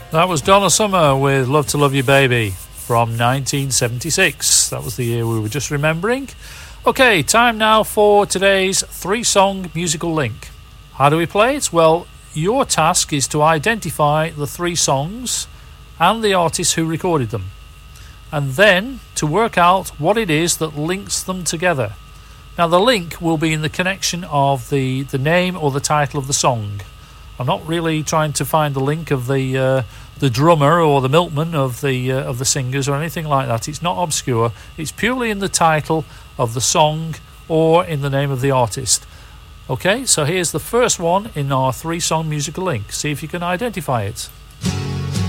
That was Donna Summer with Love to Love You Baby from 1976. That was the year we were just remembering. Okay, time now for today's 3-song musical link. How do we play it? Well, your task is to identify the 3 songs and the artists who recorded them, and then to work out what it is that links them together. Now, the link will be in the connection of the name or the title of the song. I'm not really trying to find the link of the drummer or the milkman of the singers or anything like that. It's not obscure. It's purely in the title of the song or in the name of the artist. Okay, so here's the first one in our 3-song musical link. See if you can identify it.